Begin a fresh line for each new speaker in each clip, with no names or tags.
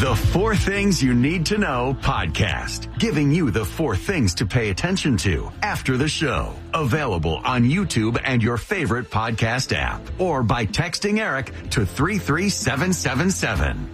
The 4 Things You Need to Know podcast, giving you the 4 things to pay attention to after the show. Available on YouTube and your favorite podcast app, or by texting Eric to 33777.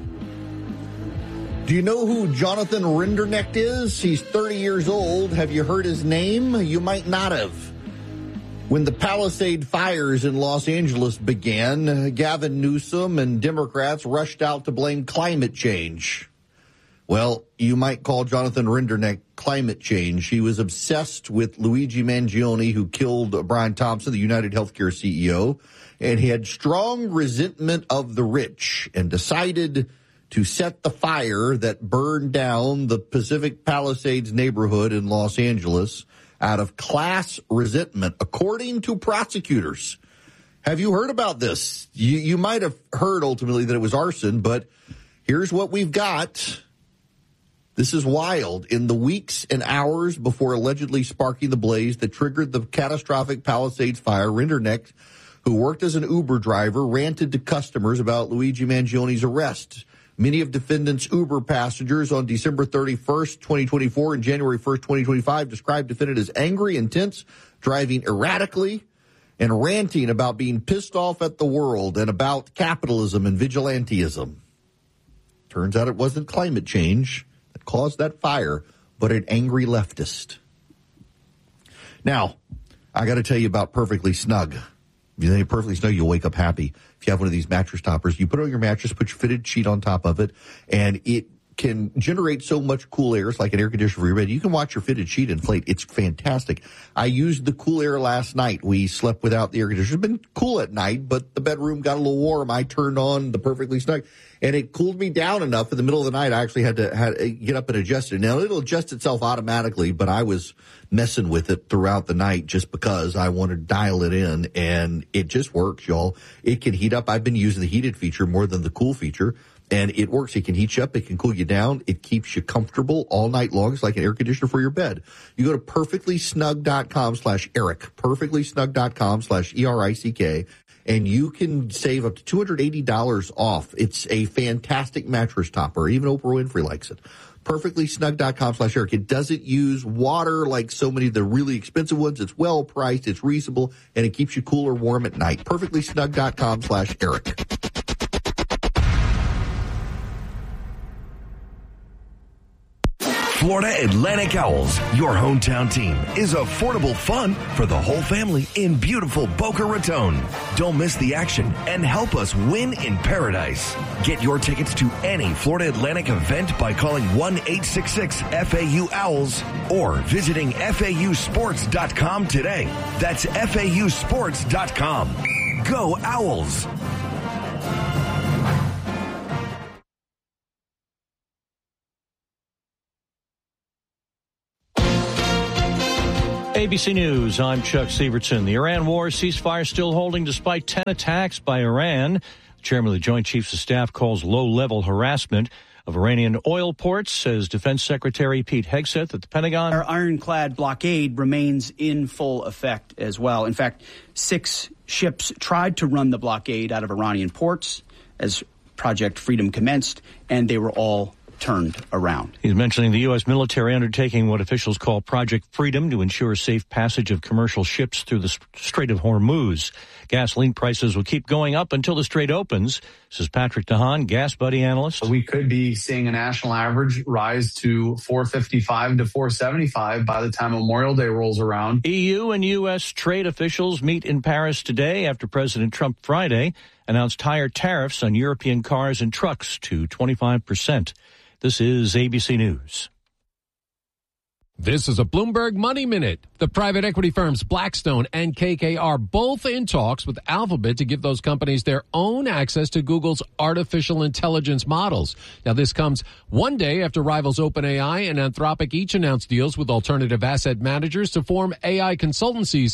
Do you know who Jonathan Rinderknecht is? He's 30 years old. Have you heard his name? You might not have. When the Palisade fires in Los Angeles began, Gavin Newsom and Democrats rushed out to blame climate change. Well, you might call Jonathan Rinderknecht climate change. He was obsessed with Luigi Mangione, who killed Brian Thompson, the United Healthcare CEO, and he had strong resentment of the rich and decided to set the fire that burned down the Pacific Palisades neighborhood in Los Angeles out of class resentment, according to prosecutors. Have you heard about this? You might have heard ultimately that it was arson, but here's what we've got. This is wild. In the weeks and hours before allegedly sparking the blaze that triggered the catastrophic Palisades fire, Rinderknecht, who worked as an Uber driver, ranted to customers about Luigi Mangione's arrest. Many of defendant's Uber passengers on December 31st, 2024 and January 1st, 2025 described defendant as angry, intense, driving erratically, and ranting about being pissed off at the world and about capitalism and vigilantism. Turns out it wasn't climate change that caused that fire, but an angry leftist. Now, I got to tell you about Perfectly Snug. If you think Perfectly Snug, you'll wake up happy. If you have one of these mattress toppers, you put it on your mattress, put your fitted sheet on top of it, and it can generate so much cool air. It's like an air conditioner for your bed. You can watch your fitted sheet inflate. It's fantastic. I used the cool air last night. We slept without the air conditioner. It's been cool at night, but the bedroom got a little warm. I turned on the Perfectly Snug, and it cooled me down enough in the middle of the night. I actually had to get up and adjust it. Now, it'll adjust itself automatically, but I was messing with it throughout the night just because I wanted to dial it in, and it just works, y'all. It can heat up. I've been using the heated feature more than the cool feature, and it works. It can heat you up. It can cool you down. It keeps you comfortable all night long. It's like an air conditioner for your bed. You go to perfectlysnug.com/Eric, perfectlysnug.com/ERICK, and you can save up to $280 off. It's a fantastic mattress topper. Even Oprah Winfrey likes it. perfectlysnug.com/Eric. It doesn't use water like so many of the really expensive ones. It's well priced, it's reasonable, and it keeps you cool or warm at night. perfectlysnug.com/Eric.
Florida Atlantic Owls, your hometown team, is affordable fun for the whole family in beautiful Boca Raton. Don't miss the action and help us win in paradise. Get your tickets to any Florida Atlantic event by calling 1-866-FAU-OWLS or visiting FAUsports.com today. That's FAUsports.com. Go Owls!
ABC News, I'm Chuck Sievertson. The Iran war ceasefire still holding despite 10 attacks by Iran. The chairman of the Joint Chiefs of Staff calls low-level harassment of Iranian oil ports, says Defense Secretary Pete Hegseth at the Pentagon.
Our ironclad blockade remains in full effect as well. In fact, 6 ships tried to run the blockade out of Iranian ports as Project Freedom commenced, and they were all turned around.
He's mentioning the U.S. military undertaking what officials call Project Freedom to ensure safe passage of commercial ships through the Strait of Hormuz. Gasoline prices will keep going up until the strait opens, says Patrick DeHaan, Gas Buddy analyst.
We could be seeing a national average rise to $4.55 to $4.75 by the time Memorial Day rolls around.
EU and U.S. trade officials meet in Paris today after President Trump Friday announced higher tariffs on European cars and trucks to 25%. This is ABC News.
This is a Bloomberg Money Minute. The private equity firms Blackstone and KKR are both in talks with Alphabet to give those companies their own access to Google's artificial intelligence models. Now, this comes one day after rivals OpenAI and Anthropic each announced deals with alternative asset managers to form AI consultancies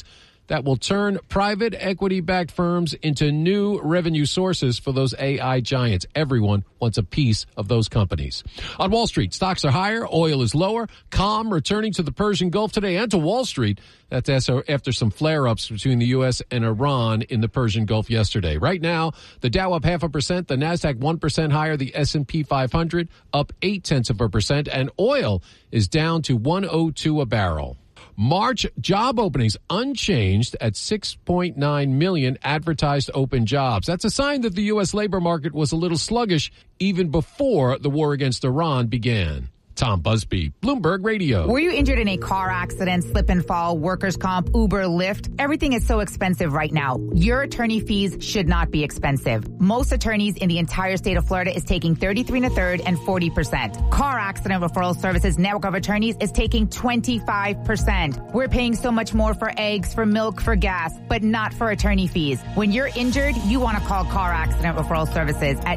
that will turn private equity-backed firms into new revenue sources for those AI giants. Everyone wants a piece of those companies. On Wall Street, stocks are higher, oil is lower, calm returning to the Persian Gulf today and to Wall Street. That's after some flare-ups between the U.S. and Iran in the Persian Gulf yesterday. Right now, the Dow up 0.5%, the Nasdaq 1% higher, the S&P 500 up 0.8%, and oil is down to $102 a barrel. March job openings unchanged at 6.9 million advertised open jobs. That's a sign that the U.S. labor market was a little sluggish even before the war against Iran began. Tom Busby, Bloomberg Radio.
Were you injured in a car accident, slip and fall, workers' comp, Uber, Lyft? Everything is so expensive right now. Your attorney fees should not be expensive. Most attorneys in the entire state of Florida is taking 33 1/3 and 40%. Car Accident Referral Services Network of Attorneys is taking 25%. We're paying so much more for eggs, for milk, for gas, but not for attorney fees. When you're injured, you want to call Car Accident Referral Services at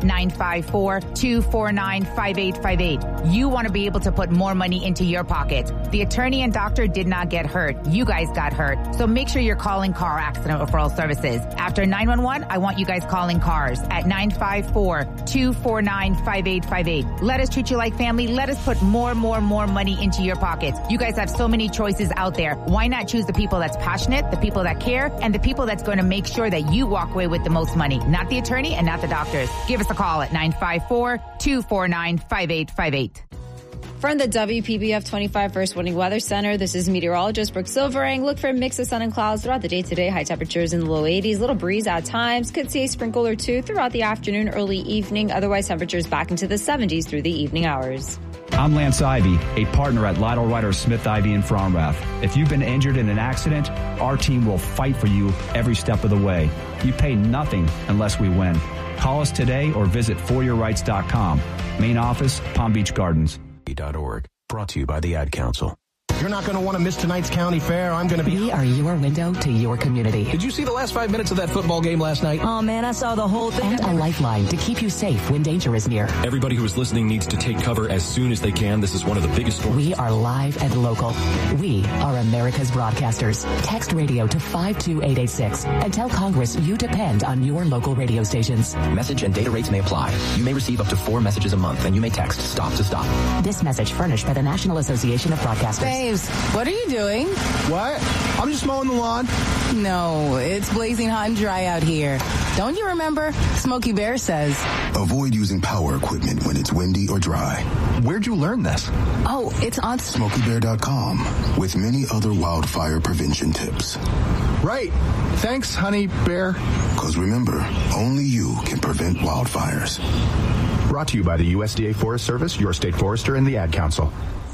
954-249-5858. You want to be able to put more money into your pocket. The attorney and doctor did not get hurt. You guys got hurt. So make sure you're calling Car Accident Referral Services. After 911, I want you guys calling CARS at 954-249-5858. Let us treat you like family. Let us put more money into your pockets. You guys have so many choices out there. Why not choose the people that's passionate, the people that care, and the people that's going to make sure that you walk away with the most money, not the attorney and not the doctors. Give us a call at 954-249-5858.
From the WPBF 25 First Warning Weather Center, this is meteorologist Brooke Silvering. Look for a mix of sun and clouds throughout the day today. High temperatures in the low 80s, little breeze at times. Could see a sprinkle or two throughout the afternoon, early evening. Otherwise, temperatures back into the 70s through the evening hours.
I'm Lance Ivy, a partner at Lytle Ryder Smith Ivy in Fromrath. If you've been injured in an accident, our team will fight for you every step of the way. You pay nothing unless we win. Call us today or visit foryourrights.com. Main office, Palm Beach Gardens.
Brought to you by the Ad Council.
You're not going to want to miss tonight's county fair. I'm going to be...
We are your window to your community.
Did you see the last 5 minutes of that football game last night?
Oh, man, I saw the whole thing. And a lifeline to keep you safe when danger is near.
Everybody who is listening needs to take cover as soon as they can. This is one of the biggest stories.
We are live and local. We are America's broadcasters. Text radio to 52886 and tell Congress you depend on your local radio stations.
Message and data rates may apply. You may receive up to 4 messages a month, and you may text STOP to STOP.
This message furnished by the National Association of Broadcasters.
Babes, what are you doing?
What? I'm just mowing the lawn.
No, it's blazing hot and dry out here. Don't you remember? Smokey Bear says.
Avoid using power equipment when it's windy or dry.
Where'd you learn this?
Oh, it's on
SmokeyBear.com with many other wildfire prevention tips.
Right. Thanks, honey bear.
Because remember, only you can prevent wildfires.
Brought to you by the USDA Forest Service, your state forester, and the Ad Council.